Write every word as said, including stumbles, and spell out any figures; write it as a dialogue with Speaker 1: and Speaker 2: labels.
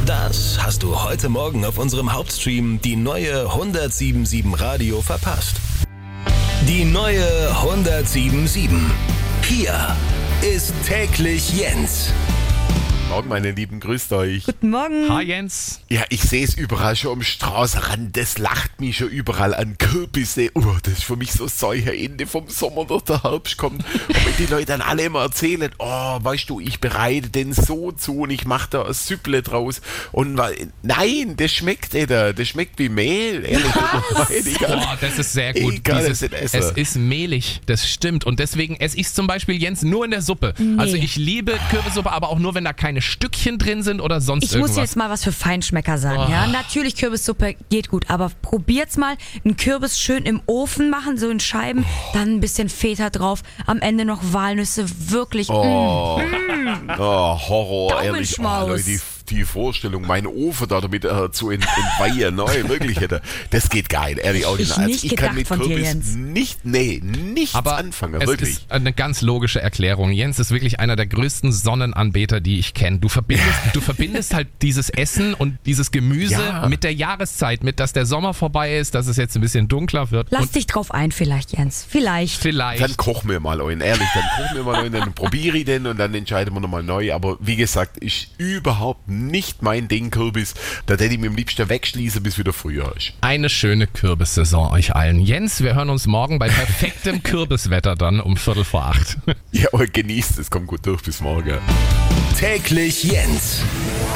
Speaker 1: Das hast du heute Morgen auf unserem Hauptstream die neue hundertsieben Komma sieben Radio verpasst. Die neue hundertsieben Komma sieben. Hier ist täglich Jens.
Speaker 2: Morgen, meine Lieben, grüßt euch.
Speaker 3: Guten Morgen.
Speaker 4: Hi Jens.
Speaker 2: Ja, ich sehe es überall schon am Straßenrand. Das lacht mich schon überall an. Kürbisse. Oh, das ist für mich so solcher Ende vom Sommer, dass der Herbst kommt. Und wenn die Leute dann alle immer erzählen, oh, weißt du, ich bereite den so zu und ich mache da ein Süpple draus. Und nein, das schmeckt nicht. Das schmeckt wie Mehl. Ehrlich.
Speaker 4: Boah, das ist sehr gut.
Speaker 2: Egal,
Speaker 4: Dieses,
Speaker 2: das ist
Speaker 4: es ist mehlig, das stimmt. Und deswegen esse ich zum Beispiel, Jens, nur in der Suppe.
Speaker 3: Nee.
Speaker 4: Also ich liebe Kürbissuppe, aber auch nur, wenn da keine Stückchen drin sind oder sonst
Speaker 3: Ich
Speaker 4: irgendwas.
Speaker 3: muss jetzt mal was für Feinschmecker sagen,
Speaker 4: Oh.
Speaker 3: ja. Natürlich, Kürbissuppe geht gut, aber probiert's mal, einen Kürbis schön im Ofen machen, so in Scheiben, dann ein bisschen Feta drauf, am Ende noch Walnüsse, wirklich.
Speaker 2: Oh,
Speaker 3: mm.
Speaker 2: oh Horror, ehrlich. Oh,
Speaker 3: Daumenschmaus.
Speaker 2: Leute, die, die Vorstellung, meinen Ofen da damit äh, zu ent, entweihen, nein, wirklich, hätte, das geht geil, ehrlich. Auch
Speaker 3: Ich
Speaker 2: also
Speaker 3: nicht
Speaker 2: ich kann
Speaker 3: gedacht
Speaker 2: mit
Speaker 3: von dir,
Speaker 2: Kürbis
Speaker 3: Jens.
Speaker 2: nicht, nee, nichts
Speaker 4: Aber
Speaker 2: anfangen,
Speaker 4: es
Speaker 2: wirklich.
Speaker 4: ist eine ganz logische Erklärung. Jens ist wirklich einer der größten Sonnenanbeter, die ich kenne. Du verbindest, du verbindest halt dieses Essen und dieses Gemüse
Speaker 2: Ja.
Speaker 4: mit der Jahreszeit, mit dass der Sommer vorbei ist, dass es jetzt ein bisschen dunkler wird.
Speaker 3: Lass
Speaker 4: und
Speaker 3: dich drauf ein vielleicht, Jens. Vielleicht.
Speaker 4: vielleicht.
Speaker 2: Dann kochen wir mal einen, ehrlich, dann kochen wir mal einen, dann probiere ich den und dann entscheiden wir nochmal neu. Aber wie gesagt, ist überhaupt nicht mein Ding, Kürbis. Da hätte ich mir am liebsten wegschließen, bis wieder Frühjahr ist.
Speaker 4: Eine schöne Kürbissaison euch allen. Jens, wir hören uns morgen bei perfektem Kürbiswetter dann um Viertel vor acht.
Speaker 2: Ja, aber genießt es, kommt gut durch, bis morgen.
Speaker 1: Täglich Jens.